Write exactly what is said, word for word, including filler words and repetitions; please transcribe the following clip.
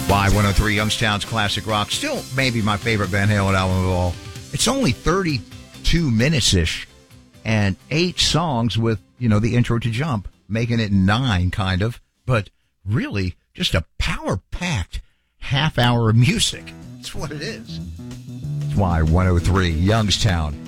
Y one oh three, Youngstown's Classic Rock. Still maybe my favorite Van Halen album of all. It's only thirty-two minutes-ish and eight songs with, you know, the intro to Jump, making it nine, kind of. But really, just a power-packed half hour of music. That's what it is. It's Y one oh three, Youngstown.